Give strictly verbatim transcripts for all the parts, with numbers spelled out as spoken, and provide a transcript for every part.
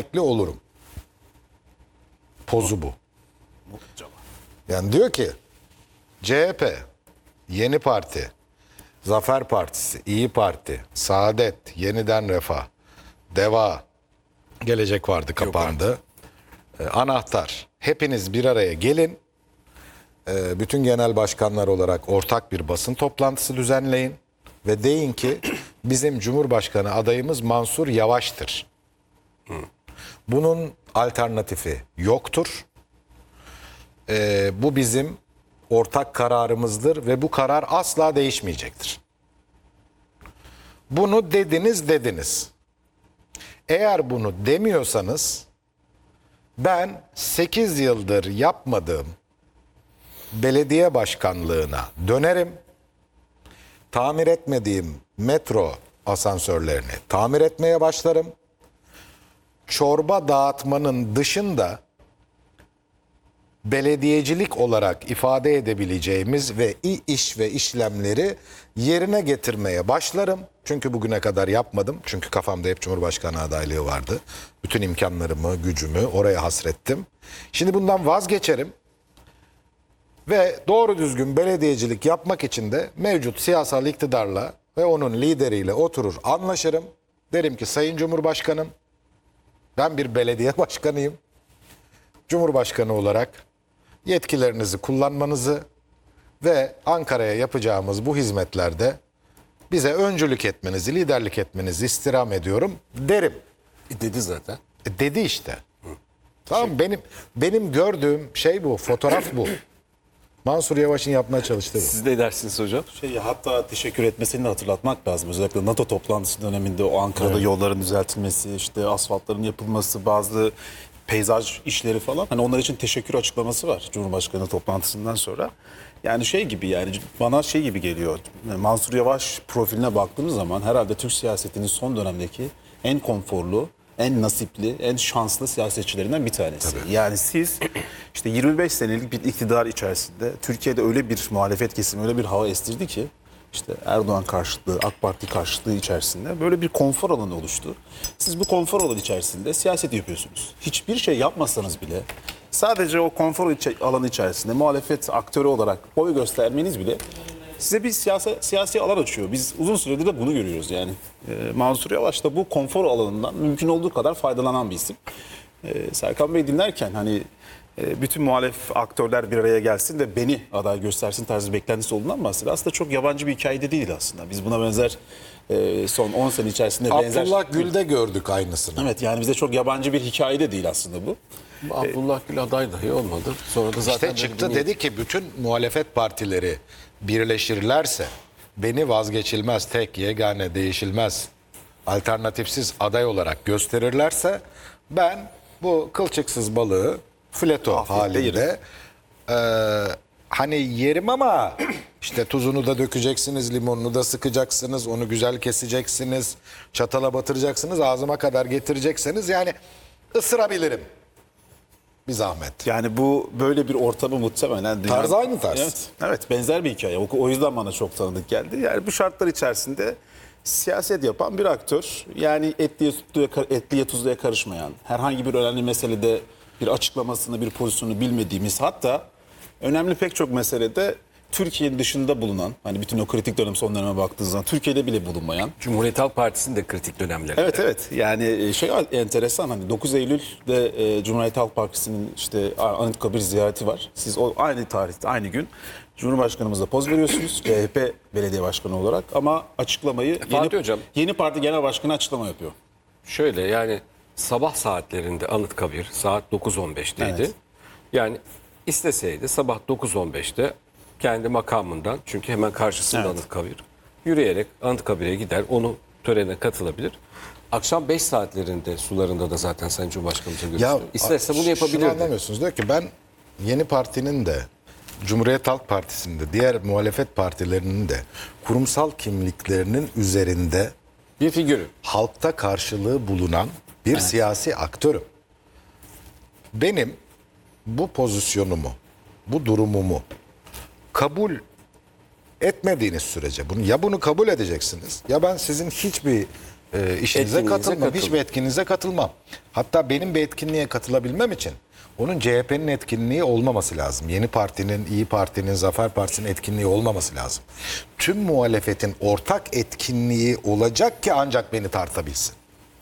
emekli olurum. Pozu bu. Yani diyor ki C H P, Yeni Parti, Zafer Partisi, İyi Parti, Saadet, Yeniden Refah, Deva, Gelecek Vardı kapandı. Ee, Anahtar. Hepiniz bir araya gelin. Ee, bütün genel başkanlar olarak ortak bir basın toplantısı düzenleyin. Ve deyin ki bizim Cumhurbaşkanı adayımız Mansur Yavaş'tır. Bunun alternatifi yoktur. Ee, bu bizim ortak kararımızdır ve bu karar asla değişmeyecektir. Bunu dediniz dediniz. Eğer bunu demiyorsanız ben sekiz yıldır yapmadığım belediye başkanlığına dönerim. Tamir etmediğim metro asansörlerini tamir etmeye başlarım. Çorba dağıtmanın dışında belediyecilik olarak ifade edebileceğimiz ve iş ve işlemleri yerine getirmeye başlarım. Çünkü bugüne kadar yapmadım. Çünkü kafamda hep Cumhurbaşkanı adaylığı vardı. Bütün imkanlarımı, gücümü oraya hasrettim. Şimdi bundan vazgeçerim. Ve doğru düzgün belediyecilik yapmak için de mevcut siyasal iktidarla ve onun lideriyle oturur anlaşırım. Derim ki Sayın Cumhurbaşkanım, ben bir belediye başkanıyım. Cumhurbaşkanı olarak yetkilerinizi kullanmanızı ve Ankara'ya yapacağımız bu hizmetlerde bize öncülük etmenizi, liderlik etmenizi istirham ediyorum derim. E dedi zaten. E dedi işte. Hı. Tamam şey. benim benim gördüğüm şey bu, fotoğraf bu. Mansur Yavaş'ın yapmaya çalıştığı bu. Siz de edersiniz hocam. Şey, hatta teşekkür etmesini de hatırlatmak lazım. Özellikle NATO toplantısı döneminde o Ankara'da evet. yolların düzeltilmesi, işte asfaltların yapılması, bazı peyzaj işleri falan. Hani onlar için teşekkür açıklaması var Cumhurbaşkanı toplantısından sonra. Yani şey gibi, yani bana şey gibi geliyor. Mansur Yavaş profiline baktığımız zaman herhalde Türk siyasetinin son dönemdeki en konforlu, en nasipli, en şanslı siyasetçilerinden bir tanesi. Tabii. Yani siz işte yirmi beş senelik bir iktidar içerisinde Türkiye'de öyle bir muhalefet kesimi, öyle bir hava estirdi ki işte Erdoğan karşıtlığı, AK Parti karşıtlığı içerisinde böyle bir konfor alanı oluştu. Siz bu konfor alanı içerisinde siyaset yapıyorsunuz. Hiçbir şey yapmasanız bile sadece o konfor alanı içerisinde muhalefet aktörü olarak boy göstermeniz bile size bir siyasi, siyasi alan açıyor. Biz uzun süredir de bunu görüyoruz yani. Ee, Mansur Yavaş da bu konfor alanından mümkün olduğu kadar faydalanan bir isim. Ee, Serkan Bey dinlerken hani e, bütün muhalef aktörler bir araya gelsin de beni aday göstersin tarzı beklentisi olduğundan bahsediyor. Aslında çok yabancı bir hikayede değil aslında. Biz buna benzer e, son on sene içerisinde benzer... Abdullah Gül'de gördük aynısını. Evet, yani bize çok yabancı bir hikayede değil aslında bu. Abdullah Gül aday dahi olmadı. Sonra da zaten İşte çıktı dedi ki bütün muhalefet partileri birleşirlerse beni vazgeçilmez, tek, yegane, değişilmez, alternatifsiz aday olarak gösterirlerse ben bu kılçıksız balığı fileto Afiyetle halinde e, hani yerim ama işte tuzunu da dökeceksiniz, limonunu da sıkacaksınız, onu güzel keseceksiniz, çatala batıracaksınız, ağzıma kadar getireceksiniz, yani ısırabilirim. Bir zahmet. Yani bu böyle bir ortamı muhtemelen... Tarz aynı tarz. Evet, evet, benzer bir hikaye. O, o yüzden bana çok tanıdık geldi. Yani bu şartlar içerisinde siyaset yapan bir aktör, yani etliye, etliye tuzluya karışmayan, herhangi bir önemli meselede bir açıklamasını, bir pozisyonu bilmediğimiz, hatta önemli pek çok meselede Türkiye'nin dışında bulunan, hani bütün o kritik dönem son döneme baktığınız zaman Türkiye'de bile bulunmayan. Cumhuriyet Halk Partisi'nin de kritik dönemleri. Evet evet, yani şey enteresan, hani dokuz Eylül'de e, Cumhuriyet Halk Partisi'nin işte Anıtkabir ziyareti var. Siz o aynı tarihte, aynı gün Cumhurbaşkanımıza poz veriyorsunuz C H P belediye başkanı olarak, ama açıklamayı Fatih yeni, Hocam, yeni parti genel başkanı açıklama yapıyor. Şöyle, yani sabah saatlerinde Anıtkabir saat dokuz on beşteydi. Evet. Yani isteseydi sabah dokuz on beşte kendi makamından, çünkü hemen karşısında evet. Anıtkabir, yürüyerek Anıtkabir'e gider, onu törene katılabilir. Akşam beş saatlerinde sularında da zaten Sayın Cumhurbaşkanımıza görüştü. İsterse bunu yapabilirdi. Şunu anlamıyorsunuz, diyor ki ben Yeni Parti'nin de Cumhuriyet Halk Partisi'nin de diğer muhalefet partilerinin de kurumsal kimliklerinin üzerinde bir figürü, halkta karşılığı bulunan bir evet. siyasi aktörüm. Benim bu pozisyonumu, bu durumumu kabul etmediğiniz sürece bunu, ya bunu kabul edeceksiniz ya ben sizin hiçbir e, işinize Etkinliğinize katılmam. katılın. Hiçbir etkinliğinize katılmam. Hatta benim bir etkinliğe katılabilmem için onun C H P'nin etkinliği olmaması lazım. Yeni Parti'nin, İyi Parti'nin, Zafer Partisi'nin etkinliği olmaması lazım. Tüm muhalefetin ortak etkinliği olacak ki ancak beni tartabilsin.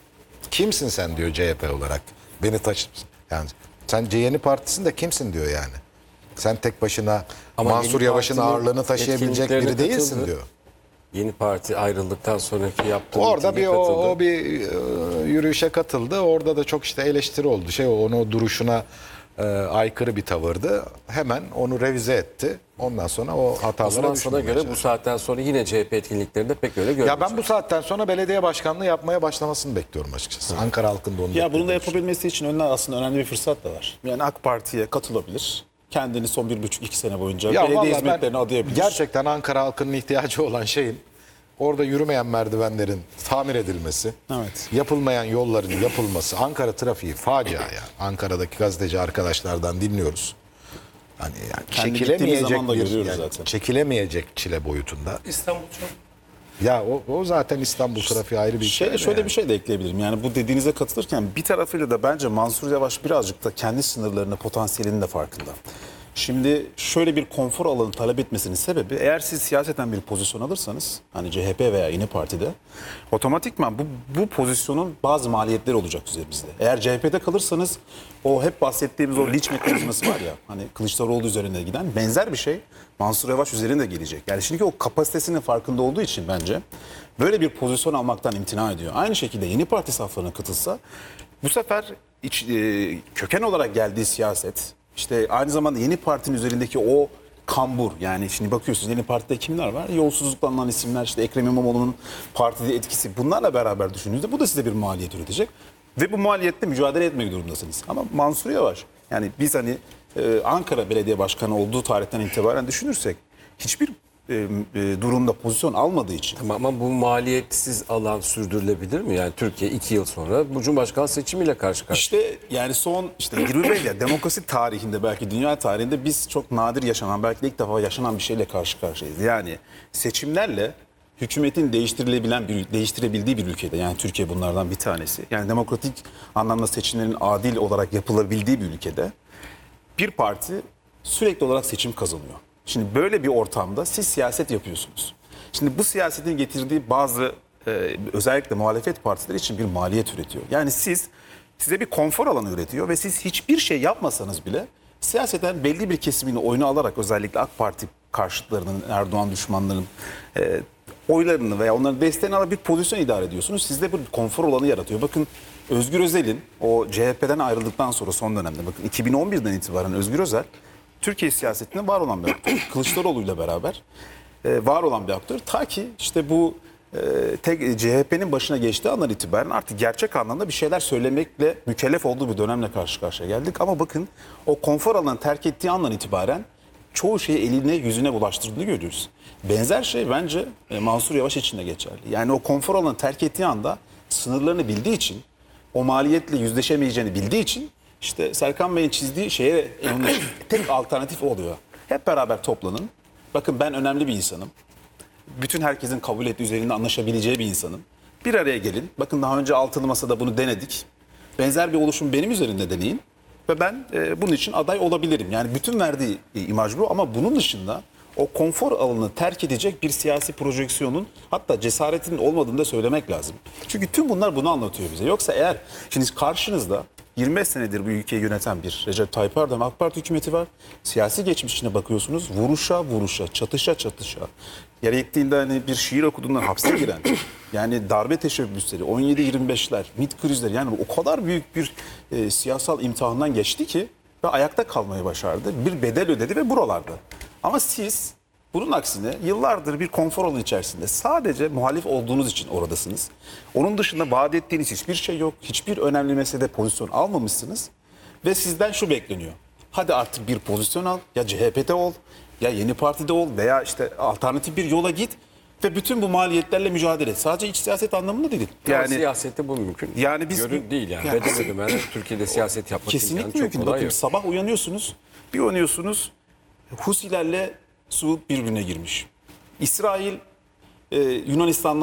Kimsin sen diyor C H P olarak. Beni taşırsın. Yani sen Yeni Partisi'nin de kimsin diyor yani. Sen tek başına Ama Mansur Yeni Yavaş'ın Parti'nin ağırlığını taşıyabilecek biri etkinliklerine değilsin katıldı. diyor. Yeni Parti ayrıldıktan sonraki yaptığı Orada bir mitinge o, katıldı. o bir e, yürüyüşe katıldı. Orada da çok işte eleştiri oldu. Şey onu duruşuna e, aykırı bir tavırdı. Hemen onu revize etti. Ondan sonra o O hatalara zaman sana düşmemeye göre bu çalıştı. saatten sonra yine C H P etkinliklerinde pek öyle görmeyeceğiz. Ya ben bu saatten sonra belediye başkanlığı yapmaya başlamasını bekliyorum açıkçası. Ankara halkında onu Ya bunu da bekliyorum. yapabilmesi için önüne aslında önemli bir fırsat da var. Yani AK Parti'ye katılabilir. Kendini son bir buçuk iki sene boyunca Ya belediye vallahi hizmetlerine ben adayabilir. gerçekten Ankara halkının ihtiyacı olan şeyin orada yürümeyen merdivenlerin tamir edilmesi, Evet. yapılmayan yolların yapılması. Ankara trafiği facia ya. Ankara'daki gazeteci arkadaşlardan dinliyoruz. Hani yani Kendi gittiğimiz zaman çekilemeyecek da bir görüyoruz yani zaten. çekilemeyecek çile boyutunda. İstanbul çok Ya o, o zaten İstanbul trafiği ayrı bir Şey, hikaye şöyle yani. bir şey de ekleyebilirim. Yani bu dediğinize katılırken bir tarafıyla da bence Mansur Yavaş birazcık da kendi sınırlarını, potansiyelinin de farkında. Şimdi şöyle bir konfor alanı talep etmesinin sebebi, eğer siz siyaseten bir pozisyon alırsanız, hani C H P veya Yeni Parti'de, otomatikman bu, bu pozisyonun bazı maliyetleri olacak üzerimizde. Eğer C H P'de kalırsanız, o hep bahsettiğimiz o linç mekanizması var ya, hani Kılıçdaroğlu üzerine giden benzer bir şey Mansur Yavaş üzerine gelecek. Yani şimdi o kapasitesinin farkında olduğu için bence böyle bir pozisyon almaktan imtina ediyor. Aynı şekilde Yeni Parti saflarına katılsa, bu sefer iç, e, köken olarak geldiği siyaset, İşte aynı zamanda Yeni Parti'nin üzerindeki o kambur, yani şimdi bakıyorsunuz Yeni Parti'de kimler var? Yolsuzlukla anılan isimler, işte Ekrem İmamoğlu'nun partide etkisi, bunlarla beraber düşündüğünüzde bu da size bir maliyet üretecek. Ve bu maliyette mücadele etmek durumundasınız. Ama Mansur Yavaş, yani biz hani e, Ankara Belediye Başkanı olduğu tarihten itibaren düşünürsek hiçbir e, e, durumda pozisyon almadığı için. Tamam, ama bu maliyetsiz alan sürdürülebilir mi? Yani Türkiye iki yıl sonra bu Cumhurbaşkanı seçimiyle karşı karşıya. İşte yani son işte yirmi beş ya demokrasi tarihinde, belki dünya tarihinde biz çok nadir yaşanan, belki de ilk defa yaşanan bir şeyle karşı karşıyayız. Yani seçimlerle hükümetin değiştirilebilen bir değiştirebildiği bir ülkede, yani Türkiye bunlardan bir tanesi. Yani demokratik anlamda seçimlerin adil olarak yapılabildiği bir ülkede bir parti sürekli olarak seçim kazanıyor. Şimdi böyle bir ortamda siz siyaset yapıyorsunuz. Şimdi bu siyasetin getirdiği bazı e, özellikle muhalefet partileri için bir maliyet üretiyor. Yani siz size bir konfor alanı üretiyor ve siz hiçbir şey yapmasanız bile siyaseten belli bir kesimini oyunu alarak, özellikle AK Parti karşıtlarının, Erdoğan düşmanlarının e, oylarını veya onların desteğini alarak bir pozisyon idare ediyorsunuz. Sizde bir konfor alanı yaratıyor. Bakın Özgür Özel'in o C H P'den ayrıldıktan sonra son dönemde, bakın iki bin on birden itibaren Özgür Özel Türkiye siyasetinde var olan bir aktör. Kılıçdaroğlu ile beraber e, var olan bir aktör. Ta ki işte bu e, tek C H P'nin başına geçtiği andan itibaren artık gerçek anlamda bir şeyler söylemekle mükellef olduğu bir dönemle karşı karşıya geldik. Ama bakın o konfor alanı terk ettiği andan itibaren çoğu şeyi eline yüzüne bulaştırdığını görüyoruz. Benzer şey bence e, Mansur Yavaş için de geçerli. Yani o konfor alanı terk ettiği anda sınırlarını bildiği için, o maliyetle yüzleşemeyeceğini bildiği için, işte Serkan Bey'in çizdiği şeye onun tek alternatif oluyor. Hep beraber toplanın. Bakın ben önemli bir insanım. Bütün herkesin kabul ettiği, üzerinde anlaşabileceği bir insanım. Bir araya gelin. Bakın daha önce altılı masada bunu denedik. Benzer bir oluşum benim üzerinde deneyin. Ve ben e, bunun için aday olabilirim. Yani bütün verdiği e, imaj bu, ama bunun dışında o konfor alanını terk edecek bir siyasi projeksiyonun, hatta cesaretinin olmadığını da söylemek lazım. Çünkü tüm bunlar bunu anlatıyor bize. Yoksa eğer şimdi karşınızda yirmi beş senedir bu ülkeyi yöneten bir Recep Tayyip Erdoğan AK Parti hükümeti var. Siyasi geçmişine bakıyorsunuz, vuruşa vuruşa, çatışa çatışa. Gerektiğinde hani bir şiir okuduğundan hapse giren, yani darbe teşebbüsleri, on yedi yirmi beşler, MİT krizleri, yani o kadar büyük bir e, siyasal imtihandan geçti ki ve ayakta kalmayı başardı. Bir bedel ödedi ve buralarda. Ama siz bunun aksine yıllardır bir konfor alanı içerisinde sadece muhalif olduğunuz için oradasınız. Onun dışında vaat ettiğiniz hiçbir şey yok. Hiçbir önemli meselede pozisyon almamışsınız. Ve sizden şu bekleniyor: hadi artık bir pozisyon al, ya C H P'de ol, ya Yeni Parti'de ol veya işte alternatif bir yola git ve bütün bu maliyetlerle mücadele et. Sadece iç siyaset anlamında değil. Yani Yani siyasette bu mümkün. Yani biz- Görün değil yani. Yani- Bedel ödemeden Türkiye'de siyaset yapmak kesinlikle imkanı çok mümkün. kolay Bakın yok. sabah uyanıyorsunuz, bir uyanıyorsunuz, Husilerle Suud birbirine girmiş. İsrail e, Yunanistan'la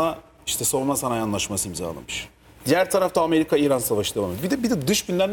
İşte savunma sanayi anlaşması imzalamış. Diğer tarafta Amerika-İran savaşı devam ediyor. Bir de bir de dış gündemde